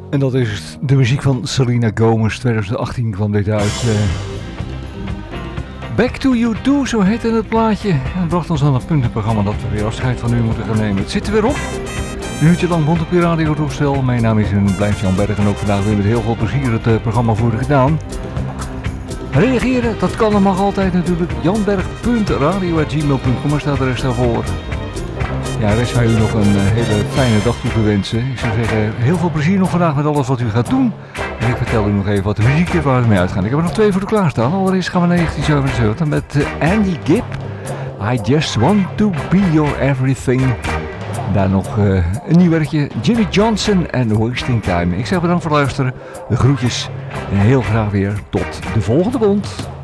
En dat is de muziek van Selena Gomez. 2018 kwam dit uit. Back to You Too, zo heette het plaatje. En het bracht ons aan het puntenprogramma dat we weer afscheid van u moeten gaan nemen. Het zit er weer op. Een uurtje lang Bond op je radio toestel. Mijn naam is Blijf Jan Berg en ook vandaag weer met heel veel plezier het programma voor u gedaan. Reageren, dat kan en mag altijd natuurlijk. janberg.radio@gmail.com, daar staat de rest daarvoor. Ja, rest wij u nog een hele fijne dag toe te wensen. Ik zou zeggen, heel veel plezier nog vandaag met alles wat u gaat doen. En ik vertel u nog even wat de muziek is waar we mee uitgaan. Ik heb er nog 2 voor de klaarstaan. Allereerst gaan we naar 1977 met Andy Gibb. I Just Want To Be Your Everything. Daar nog een nieuw werkje. Jimmy Johnson en Wasting Time. Ik zeg bedankt voor het luisteren. De groetjes. En heel graag weer tot de volgende Bond.